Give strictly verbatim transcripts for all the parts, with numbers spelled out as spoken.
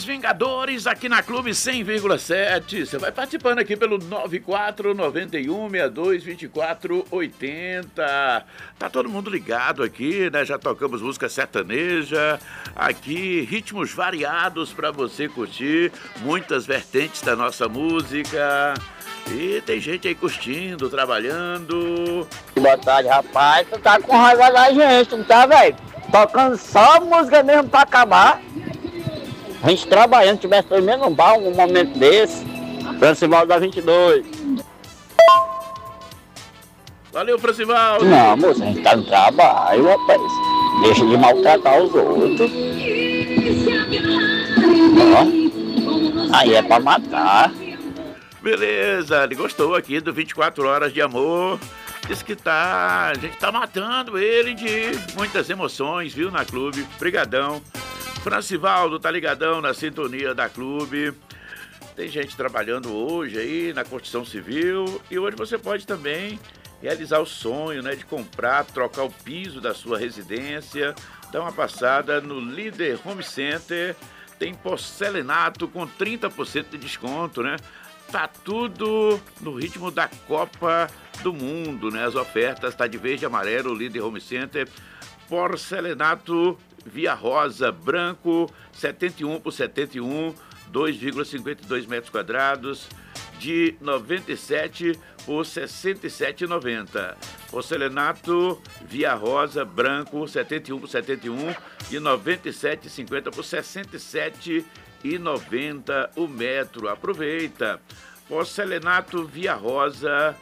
Os Vingadores aqui na Clube cem vírgula sete. Você vai participando aqui pelo nove quatro nove um seis dois dois quatro oito zero. Tá todo mundo ligado aqui, né? Já tocamos música sertaneja. Aqui, ritmos variados para você curtir. Muitas vertentes da nossa música. E tem gente aí curtindo, trabalhando. Boa tarde, rapaz. Tu tá com raiva da gente, não tá, velho? Tocando só música mesmo pra acabar. A gente trabalhando, tivesse pelo menos um bar, um momento desse. Francivaldo da vinte e dois. Valeu, Francivaldo. Não, moça, a gente tá no trabalho, rapaz. Deixa de maltratar os outros. Ó, aí é pra matar. Beleza, ele gostou aqui do vinte e quatro horas de amor. Diz que tá, a gente tá matando ele de muitas emoções, viu, na Clube. Brigadão. Francivaldo tá ligadão na sintonia da Clube. Tem gente trabalhando hoje aí na construção civil. E hoje você pode também realizar o sonho, né, de comprar, trocar o piso da sua residência. Dá uma passada no Líder Home Center. Tem porcelanato com trinta por cento de desconto, né? Tá tudo no ritmo da Copa do Mundo, né? As ofertas tá de verde e amarelo, Líder Home Center. Porcelanato via rosa, branco, setenta e um por setenta e um, dois vírgula cinquenta e dois metros quadrados, de noventa e sete por sessenta e sete reais e noventa centavos. Porcelanato via rosa, branco, setenta e um por setenta e um, de noventa e sete reais e cinquenta centavos por sessenta e sete reais e noventa centavos o metro. Aproveita. Porcelanato via rosa,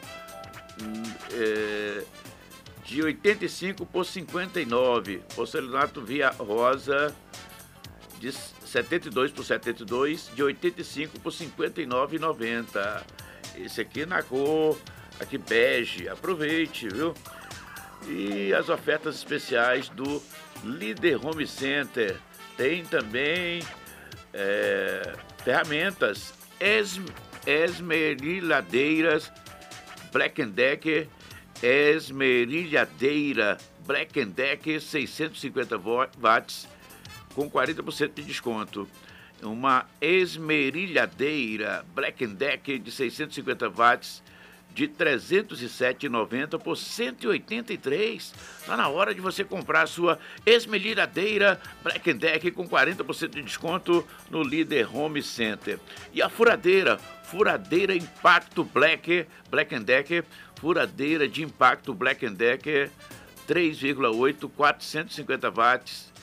é, de oitenta e cinco por cinquenta e nove. Porcelanato via rosa de setenta e dois por setenta e dois, de oitenta e cinco por cinquenta e nove reais e noventa centavos. Esse aqui na cor, aqui bege. Aproveite, viu? E as ofertas especiais do Líder Home Center. Tem também é, ferramentas es, esmerilhadeiras Black Decker. Esmerilhadeira Black Decker seiscentos e cinquenta watts com quarenta por cento de desconto. Uma esmerilhadeira Black Decker de seiscentos e cinquenta watts de trezentos e sete reais e noventa centavos por cento e oitenta e três reais. Está na hora de você comprar a sua esmerilhadeira Black Decker com quarenta por cento de desconto no Líder Home Center. E a furadeira, furadeira Impacto Black, Black Decker, furadeira de impacto Black Decker três vírgula oito, quatrocentos e cinquenta watts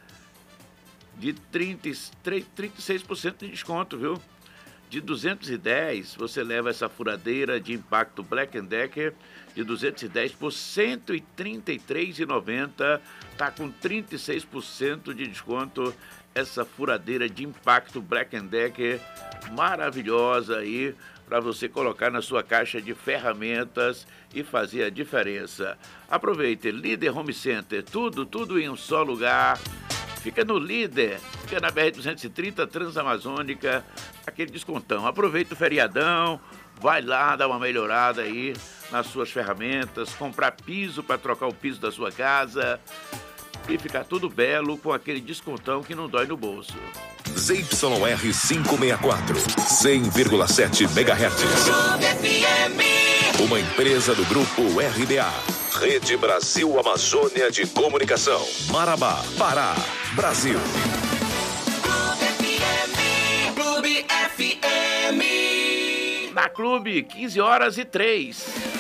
de trinta, trinta e seis por cento de desconto, viu? De duzentos e dez, você leva essa furadeira de impacto Black Decker de duzentos e dez por cento e trinta e três reais e noventa centavos. Tá com trinta e seis por cento de desconto essa furadeira de impacto Black Decker maravilhosa aí para você colocar na sua caixa de ferramentas e fazer a diferença. Aproveite, Líder Home Center, tudo, tudo em um só lugar. Fica no Líder, fica na B R duzentos e trinta, Transamazônica, aquele descontão. Aproveita o feriadão, vai lá dar uma melhorada aí nas suas ferramentas, comprar piso para trocar o piso da sua casa e ficar tudo belo com aquele descontão que não dói no bolso. Z Y R quinhentos e sessenta e quatro, cem vírgula sete megahertz. Uma empresa do grupo R B A. Rede Brasil Amazônia de Comunicação. Marabá, Pará, Brasil. Na Clube, quinze horas e três.